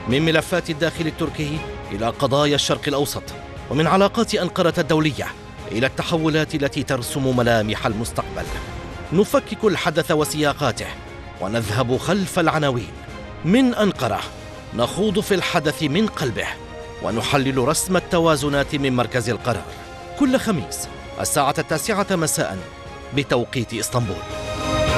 من ملفات الداخل التركي إلى قضايا الشرق الأوسط، ومن علاقات أنقرة الدولية إلى التحولات التي ترسم ملامح المستقبل. نفكك الحدث وسياقاته ونذهب خلف العناوين. من أنقرة نخوض في الحدث من قلبه ونحلل رسم التوازنات من مركز القرار، كل خميس الساعة 9 مساء بتوقيت إسطنبول.